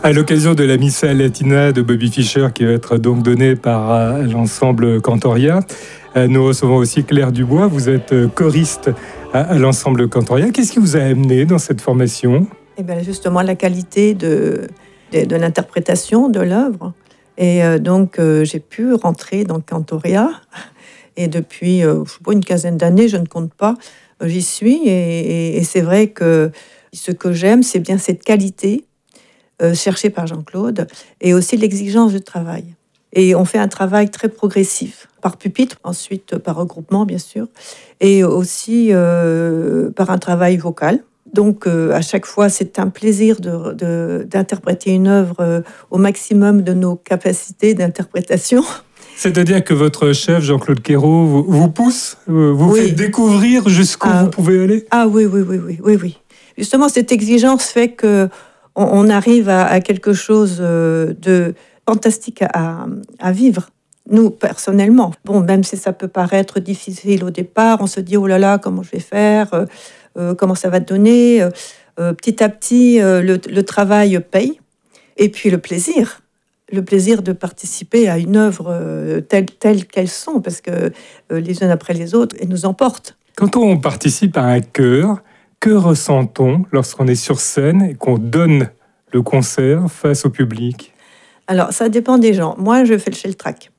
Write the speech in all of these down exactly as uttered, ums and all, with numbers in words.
À l'occasion de la Missa Latina de Bobby Fischer, qui va être donc donnée par euh, l'ensemble Cantoria, euh, nous recevons aussi Claire Dubois. Vous êtes euh, choriste à, à l'ensemble Cantoria. Qu'est-ce qui vous a amené dans cette formation ? Eh bien, justement, la qualité de, de, de l'interprétation de l'œuvre. Et euh, donc, euh, j'ai pu rentrer dans Cantoria. Et depuis, euh, je sais pas, une quinzaine d'années, je ne compte pas, euh, j'y suis. Et, et, et c'est vrai que ce que j'aime, c'est bien cette qualité euh, cherchée par Jean-Claude et aussi l'exigence du travail. Et on fait un travail très progressif, par pupitre, ensuite par regroupement, bien sûr, et aussi euh, par un travail vocal. Donc, euh, à chaque fois, c'est un plaisir de, de, d'interpréter une œuvre euh, au maximum de nos capacités d'interprétation. C'est-à-dire que votre chef, Jean-Claude Queyrault, vous, vous pousse, vous oui. fait découvrir jusqu'où ah, vous pouvez aller ? Ah oui, oui, oui, oui, oui, oui. Justement, cette exigence fait qu'on on arrive à, à quelque chose de fantastique à, à vivre. Nous, personnellement. Bon, même si ça peut paraître difficile au départ, on se dit, oh là là, comment je vais faire euh, euh, comment ça va donner euh, Petit à petit, euh, le, le travail paye. Et puis le plaisir. Le plaisir de participer à une œuvre euh, telle, telle qu'elles sont, parce que euh, les unes après les autres, elles nous emportent. Quand on participe à un chœur, que ressent-on lorsqu'on est sur scène et qu'on donne le concert face au public ? Alors, ça dépend des gens. Moi, je fais le shell track.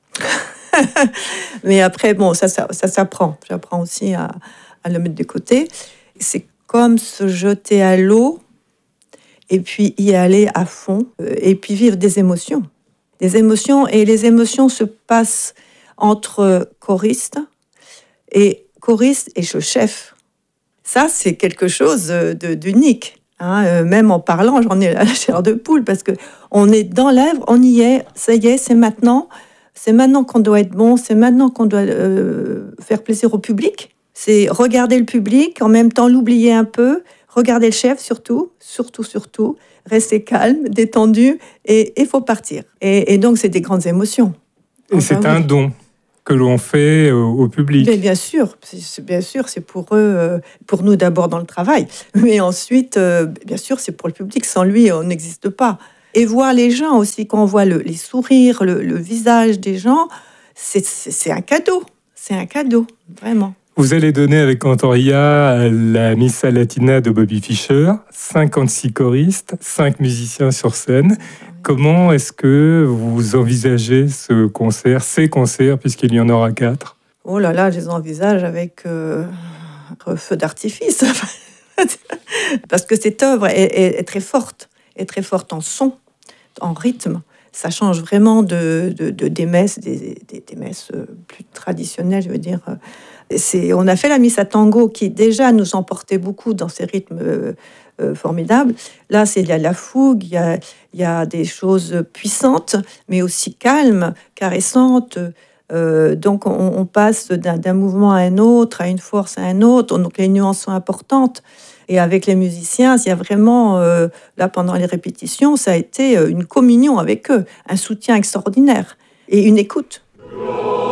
Mais après, bon, ça, ça, ça s'apprend. J'apprends aussi à, à le mettre de côté. C'est comme se jeter à l'eau et puis y aller à fond et puis vivre des émotions. Des émotions, et les émotions se passent entre choristes et choristes et chef. Ça, c'est quelque chose de, d'unique. Hein. Même en parlant, j'en ai la chair de poule parce que on est dans l'œuvre, on y est, ça y est, c'est maintenant. C'est maintenant qu'on doit être bon, c'est maintenant qu'on doit euh, faire plaisir au public. C'est regarder le public, en même temps l'oublier un peu, regarder le chef surtout, surtout, surtout, rester calme, détendu, et il faut partir. Et, et donc, c'est des grandes émotions. Et enfin, c'est oui. un don que l'on fait au, au public. Mais bien sûr, c'est, bien sûr, c'est pour eux, euh, pour nous d'abord dans le travail, mais ensuite, euh, bien sûr, c'est pour le public. Sans lui, on n'existe pas. Et voir les gens aussi, quand on voit le, les sourires, le, le visage des gens, c'est, c'est, c'est un cadeau. C'est un cadeau, vraiment. Vous allez donner avec Cantoria la Missa Latina de Bobby Fischer, cinquante-six choristes, cinq musiciens sur scène. Comment est-ce que vous envisagez ce concert, ces concerts, puisqu'il y en aura quatre ? Oh là là, je les envisage avec euh, un feu d'artifice. Parce que cette œuvre est, est, est très forte, est très forte en son, en rythme. Ça change vraiment de, de, de, des messes, des, des, des messes plus traditionnelles, je veux dire. C'est, on a fait la Missa Tango qui déjà nous emportait beaucoup dans ces rythmes euh, euh, formidables. Là, c'est, il y a la fougue, il y a, il y a des choses puissantes, mais aussi calmes, caressantes. Euh, donc, on, on passe d'un, d'un mouvement à un autre, à une force à un autre. Donc, les nuances sont importantes. Et avec les musiciens, il y a vraiment, euh, là, pendant les répétitions, ça a été une communion avec eux, un soutien extraordinaire et une écoute.